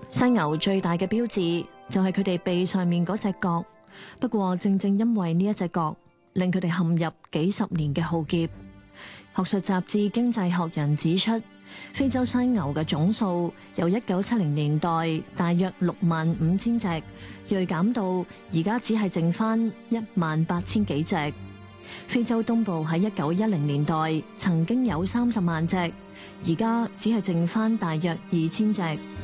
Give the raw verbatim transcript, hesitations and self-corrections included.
犀牛最大嘅標誌就係佢哋鼻上面嗰隻角，不過正正因為呢一隻角，令佢哋陷入幾十年嘅浩劫。學術雜誌《經濟學人》指出，非洲犀牛嘅總數由一九七零年代大約六萬五千隻，銳減到而家只係剩翻一萬八千幾隻。非洲東部喺一九一零年代曾經有三十萬隻，而家只係剩翻大約二千隻。